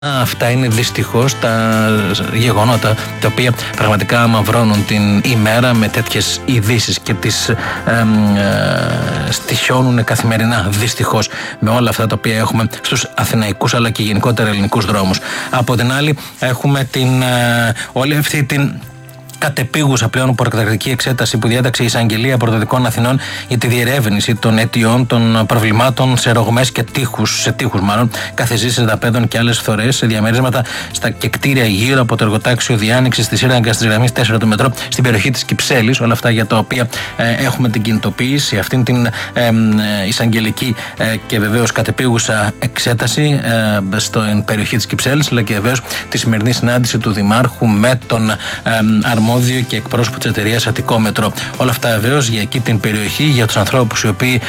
Αυτά είναι δυστυχώς τα γεγονότα τα οποία πραγματικά αμαυρώνουν την ημέρα με τέτοιες ειδήσεις και τις στοιχιώνουν καθημερινά, δυστυχώς, με όλα αυτά τα οποία έχουμε στους αθηναϊκούς αλλά και γενικότερα ελληνικούς δρόμους. Από την άλλη έχουμε όλη αυτή την κατεπίγουσα πλέον προκαταρκτική εξέταση που διέταξε η Εισαγγελία Πρωτοδικών Αθηνών για τη διερεύνηση των αιτιών των προβλημάτων σε ρογμές και τείχους, καθεζήσεις δαπέδων και άλλες φθορές σε διαμερίσματα και κτίρια γύρω από το εργοτάξιο διάνοιξης της σύραγγας της γραμμής 4 του μετρό στην περιοχή της Κυψέλης. Όλα αυτά για τα οποία έχουμε την κινητοποίηση, αυτήν την εισαγγελική και βεβαίως κατεπίγουσα εξέταση στην περιοχή της Κυψέλης, αλλά και βεβαίως τη σημερινή συνάντηση του Δημάρχου με τον αρμόδιο και εκπρόσωπο της εταιρείας Αττικό Μετρό. Όλα αυτά βεβαίως για εκεί την περιοχή, για τους ανθρώπους οι οποίοι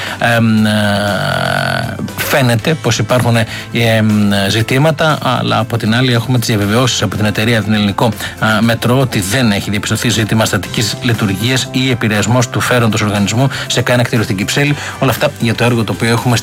φαίνεται πως υπάρχουν ζητήματα, αλλά από την άλλη έχουμε τις διαβεβαιώσεις από την εταιρεία, την Ελληνικό Μετρό, ότι δεν έχει διαπιστωθεί ζήτημα στατικής λειτουργίας ή επηρεασμός του φέροντος οργανισμού σε κανένα κτίριο στην Κυψέλη. Όλα αυτά για το έργο το οποίο έχουμε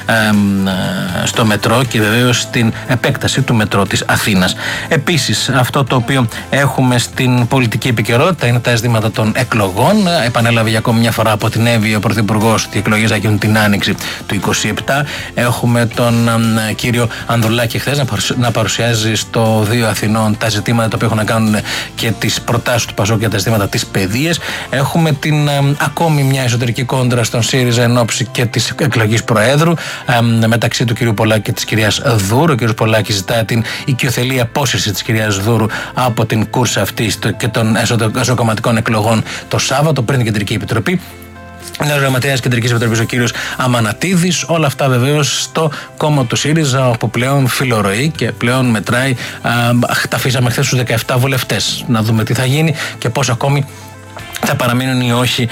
στο μετρό και βεβαίως στην επέκταση του μετρό της Αθήνας. Επίσης, αυτό το οποίο έχουμε στην πολιτική επικαιρότητα είναι τα ζητήματα των εκλογών. Επανέλαβε για ακόμη μια φορά, αποτινεύει ο Πρωθυπουργός ότι οι εκλογές θα γίνουν την άνοιξη του 2027. Έχουμε τον κύριο Ανδρουλάκη χθες να παρουσιάζει στο Δίο Αθηνών τα ζητήματα τα οποία έχουν να κάνουν και τις προτάσεις του ΠΑΣΟΚ για τα ζητήματα της παιδείας. Έχουμε ακόμη μια εσωτερική κόντρα στον ΣΥΡΙΖΑ εν ώψη και της εκλογής Προέδρου μεταξύ του κυρίου Πολάκη και της κυρίας Δούρου. Ο κύριος Πολάκης ζητά την οικειοθελή απόσυρση της κυρίας Δούρου από την κούρσα αυτή και των εσωκομματικών εκλογών το Σάββατο πριν την Κεντρική Επιτροπή. Νέος γραμματέας Κεντρικής Επιτροπής ο κύριος Αμανατίδης. Όλα αυτά βεβαίως στο κόμμα του ΣΥΡΙΖΑ, όπου πλέον φιλορροεί και πλέον μετράει. Τα αφήσαμε χθες στους 17 βουλευτές. Να δούμε τι θα γίνει και πώς ακόμη θα παραμείνουν ή όχι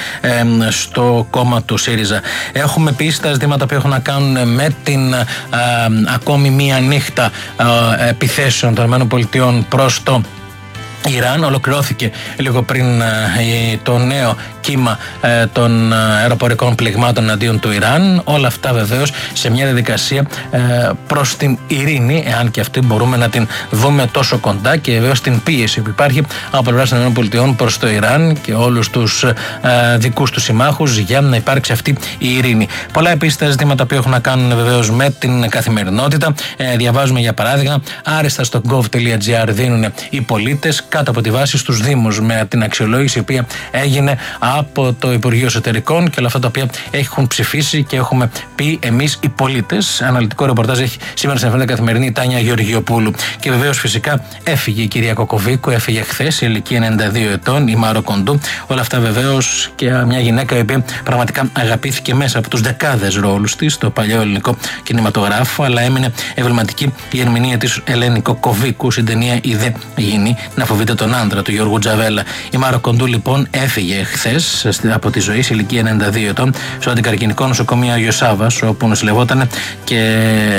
στο κόμμα του ΣΥΡΙΖΑ. Έχουμε επίσης τα ζητήματα που έχουν να κάνουν με την ακόμη μία νύχτα επιθέσεων των ΗΠΑ προς το Ιράν. Ολοκληρώθηκε λίγο πριν το νέο κύμα των αεροπορικών πληγμάτων εναντίον του Ιράν. Όλα αυτά βεβαίως σε μια διαδικασία προς την ειρήνη, εάν και αυτή μπορούμε να την δούμε τόσο κοντά, και βεβαίως την πίεση που υπάρχει από πλευράς των ΗΠΑ προς το Ιράν και όλους τους δικούς του συμμάχους για να υπάρξει αυτή η ειρήνη. Πολλά επίσης τα ζητήματα που έχουν να κάνουν βεβαίως με την καθημερινότητα. Διαβάζουμε για παράδειγμα, άριστα στο gov.gr δίνουν οι πολίτες κάτω από τη βάση στους Δήμους, με την αξιολόγηση η οποία έγινε από το Υπουργείο Εσωτερικών και όλα αυτά τα οποία έχουν ψηφίσει και έχουμε πει εμείς οι πολίτες. Αναλυτικό ρεπορτάζ έχει σήμερα στην Εφημερίδα Καθημερινή η Τάνια Γεωργιοπούλου. Και βεβαίως φυσικά έφυγε η κυρία Κοκοβίκου, έφυγε χθες, η ηλικία 92 ετών, η Μάρο Κοντού. Όλα αυτά βεβαίως και μια γυναίκα η οποία πραγματικά αγαπήθηκε μέσα από τους δεκάδες ρόλους της στο παλιό ελληνικό κινηματογράφο, αλλά έμεινε εμβληματική η ερμηνεία της Ελένη Κοκοβίκου στην ταινία «Η δε γυνή να φοβείται τον άντρα» του Γιώργου Τζαβέλα. Η Μάρο Κοντού λοιπόν έφυγε χθες από τη ζωή σε ηλικία 92 ετών στο αντικαρκινικό νοσοκομείο Άγιος Σάββας, όπου νοσηλευόταν και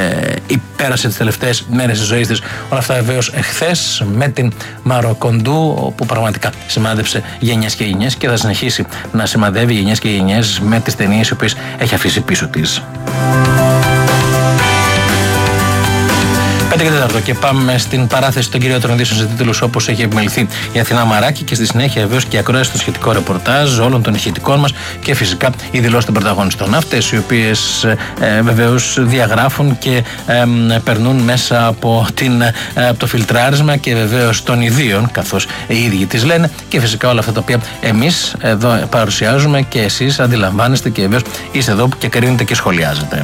πέρασε τις τελευταίες μέρες της ζωής της. Όλα αυτά βεβαίως χθες με την Μάρο Κοντού, όπου πραγματικά σημάδεψε γενιές και γενιές και θα συνεχίσει να σημαδεύει γενιές και γενιές με τις ταινίες οι οποίες έχει αφήσει πίσω της. 5 και πάμε στην παράθεση των κυριότερων ειδήσεων σε τίτλους όπως έχει επιμεληθεί η Αθηνά Μαράκη, και στη συνέχεια βεβαίως και η ακρόαση στο σχετικό ρεπορτάζ όλων των ηχητικών μας και φυσικά οι δηλώσεις των πρωταγωνιστών. Αυτές οι οποίες βεβαίως διαγράφουν και περνούν μέσα από το φιλτράρισμα και βεβαίως των ιδίων, καθώς οι ίδιοι τις λένε, και φυσικά όλα αυτά τα οποία εμείς εδώ παρουσιάζουμε και εσείς αντιλαμβάνεστε και βεβαίως είστε εδώ και κρίνετε και σχολιάζετε.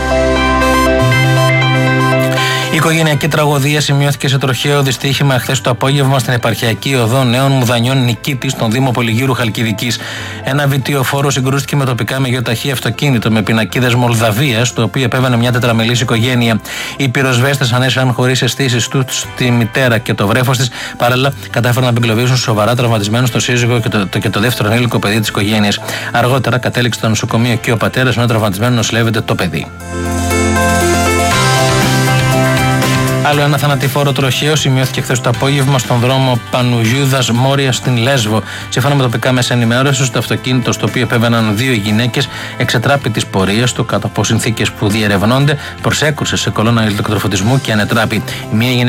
Η οικογενειακή τραγωδία σημειώθηκε σε τροχαίο δυστύχημα χθες το απόγευμα στην επαρχιακή οδό Νέων Μουδανιών Νικήτης, στον Δήμο Πολυγύρου Χαλκιδικής. Ένα βιτιοφόρο συγκρούστηκε με τοπικά μεγιοταχή αυτοκίνητο με πινακίδες Μολδαβίας, το οποίο επέβαινε μια τετραμελής οικογένεια. Οι πυροσβέστες ανέσυραν χωρίς αισθήσεις τη μητέρα και το βρέφος της. Παράλληλα, κατάφεραν να απεγκλωβίσουν σοβαρά τραυματισμένους τον σύζυγο και το δεύτερο ανήλικο παιδί της οικογένειας. Αργότερα κατέληξε στο νοσοκομείο και ο πατέρας, ενώ τραυματισμένο νοσηλεύεται το παιδί. Άλλο ένα θανατηφόρο τροχαίο σημειώθηκε χθες το απόγευμα στον δρόμο Πανουγιούδας Μόρια στην Λέσβο. Σύμφωνα με τοπικά μέσα ενημέρωσης, το αυτοκίνητο στο οποίο επέβαιναν 2 γυναίκες εξετράπη τις πορείες του κάτω από συνθήκες που διερευνώνται, προσέκρουσε σε κολόνα ηλεκτροφωτισμού και ανετράπη.